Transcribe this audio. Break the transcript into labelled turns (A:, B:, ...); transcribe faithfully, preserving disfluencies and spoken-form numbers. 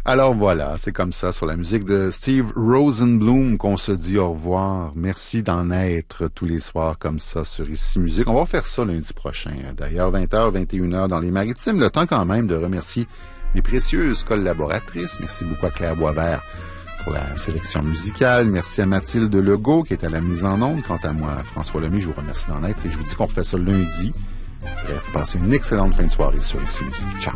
A: Alors voilà, c'est comme ça sur la musique de Steve Rosenbloom qu'on se dit au revoir. Merci d'en être tous les soirs comme ça sur Ici Musique. On va faire ça lundi prochain. D'ailleurs, vingt heures, vingt et une heures dans les Maritimes. Le temps quand même de remercier mes précieuses collaboratrices. Merci beaucoup à Claire Boisvert pour la sélection musicale. Merci à Mathilde Legault qui est à la mise en onde. Quant à moi, François Lemay, je vous remercie d'en être et je vous dis qu'on refait ça lundi. Bref, passez une excellente fin de soirée sur Ici Musique. Ciao!